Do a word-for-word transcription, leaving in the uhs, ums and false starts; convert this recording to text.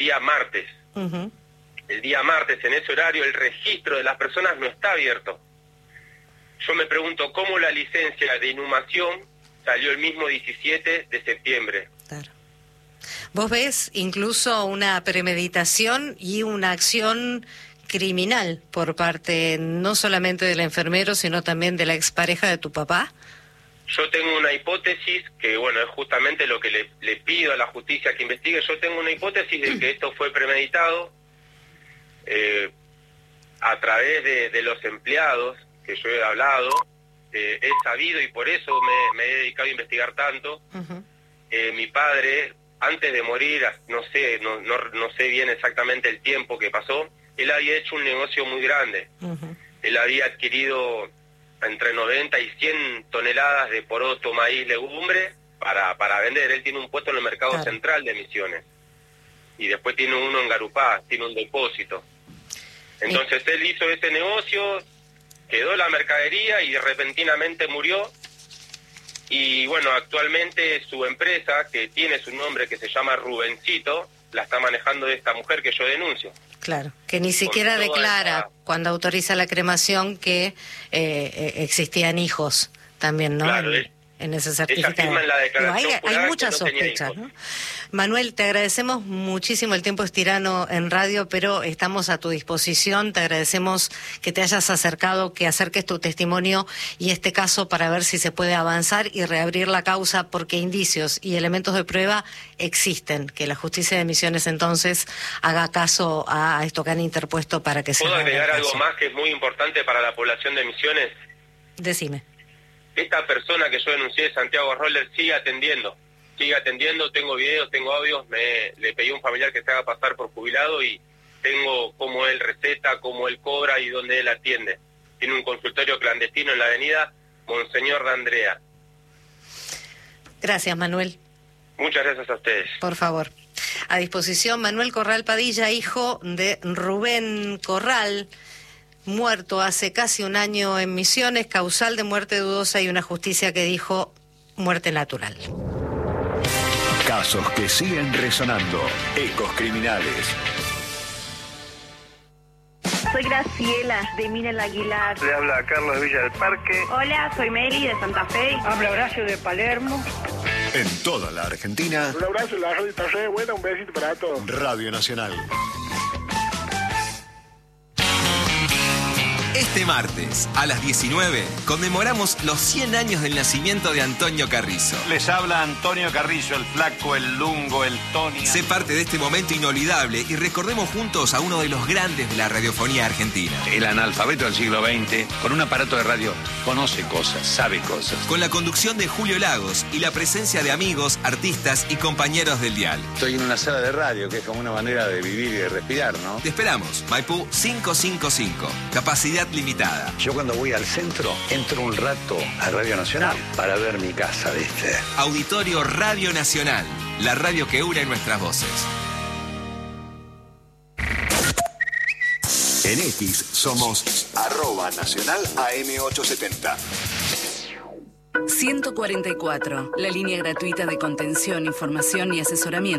día martes. Uh-huh. El día martes, en ese horario, el registro de las personas no está abierto. Yo me pregunto cómo la licencia de inhumación salió el mismo diecisiete de septiembre. Claro. Vos ves incluso una premeditación y una acción criminal por parte no solamente del enfermero, sino también de la expareja de tu papá. Yo tengo una hipótesis que, bueno, es justamente lo que le, le pido a la justicia que investigue. Yo tengo una hipótesis de que esto fue premeditado eh, a través de, de los empleados que yo he hablado. Eh, he sabido y por eso me, me he dedicado a investigar tanto. Uh-huh. Eh, mi padre, antes de morir, no sé, no, no, no sé bien exactamente el tiempo que pasó, él había hecho un negocio muy grande. Uh-huh. Él había adquirido entre noventa y cien toneladas de poroto, maíz, legumbre para, para vender. Él tiene un puesto en el mercado claro. central de Misiones. Y después tiene uno en Garupá, tiene un depósito. Entonces él hizo ese negocio, quedó la mercadería y repentinamente murió. Y bueno, actualmente su empresa, que tiene su nombre, que se llama Rubencito, la está manejando esta mujer que yo denuncio. Claro, que ni siquiera declara esa... cuando autoriza la cremación que eh, existían hijos también, ¿no? Claro, en, en ese certificado. Ella firma en la declaración Pero hay, hay muchas no sospechas, ¿no? Manuel, te agradecemos muchísimo, el tiempo es tirano en radio, pero estamos a tu disposición. Te agradecemos que te hayas acercado, que acerques tu testimonio y este caso para ver si se puede avanzar y reabrir la causa, porque indicios y elementos de prueba existen. Que la justicia de Misiones entonces haga caso a esto que han interpuesto para que se... ¿Puedo agregar algo más que es muy importante para la población de Misiones? Decime. Esta persona que yo denuncié, Santiago Roller, sigue atendiendo. Sigue atendiendo, tengo videos, tengo audios, me le pedí a un familiar que se haga pasar por jubilado y tengo cómo él receta, cómo él cobra y dónde él atiende. Tiene un consultorio clandestino en la avenida Monseñor de Andrea. Gracias, Manuel. Muchas gracias a ustedes. Por favor. A disposición, Manuel Corral Padilla, hijo de Rubén Corral, muerto hace casi un año en Misiones, causal de muerte dudosa y una justicia que dijo muerte natural. Casos que siguen resonando. Ecos criminales. Soy Graciela, de Mina el Aguilar. Le habla Carlos de Villa del Parque. Hola, soy Meli, de Santa Fe. Habla Horacio, de Palermo. En toda la Argentina. Un abrazo, la radio está re buena, un besito para todos. Radio Nacional. Este martes, a las diecinueve, conmemoramos los cien años del nacimiento de Antonio Carrizo. Les habla Antonio Carrizo, el flaco, el lungo, el Tony. Sé parte de este momento inolvidable y recordemos juntos a uno de los grandes de la radiofonía argentina. El analfabeto del siglo veinte, con un aparato de radio, conoce cosas, sabe cosas. Con la conducción de Julio Lagos y la presencia de amigos, artistas y compañeros del dial. Estoy en una sala de radio, que es como una manera de vivir y de respirar, ¿no? Te esperamos, Maipú quinientos cincuenta y cinco. Capacidad limitada. Yo cuando voy al centro, entro un rato a Radio Nacional para ver mi casa, ¿viste? Auditorio Radio Nacional, la radio que une nuestras voces. En X somos arroba nacional A M ochocientos setenta. ciento cuarenta y cuatro, la línea gratuita de contención, información y asesoramiento.